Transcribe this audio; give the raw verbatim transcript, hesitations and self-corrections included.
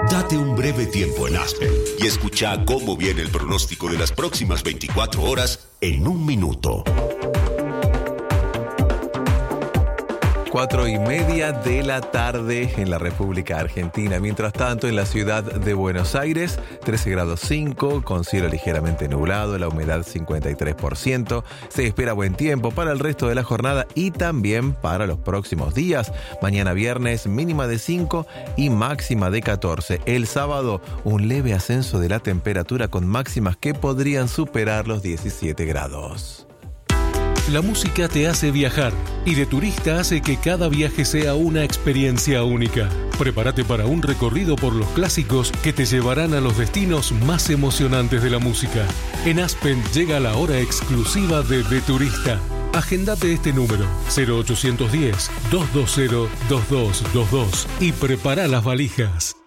Date un breve tiempo en Aspen y escucha cómo viene el pronóstico de las próximas veinticuatro horas en un minuto. Cuatro y media de la tarde en la República Argentina. Mientras tanto, en la ciudad de Buenos Aires, trece grados cinco, con cielo ligeramente nublado, la humedad cincuenta y tres por ciento. Se espera buen tiempo para el resto de la jornada y también para los próximos días. Mañana viernes, mínima de cinco y máxima de catorce. El sábado, un leve ascenso de la temperatura con máximas que podrían superar los diecisiete grados. La música te hace viajar y de turista hace que cada viaje sea una experiencia única. Prepárate para un recorrido por los clásicos que te llevarán a los destinos más emocionantes de la música. En Aspen llega la hora exclusiva de De Turista. Agendate este número cero ochocientos diez, doscientos veinte, veintidós veintidós y prepara las valijas.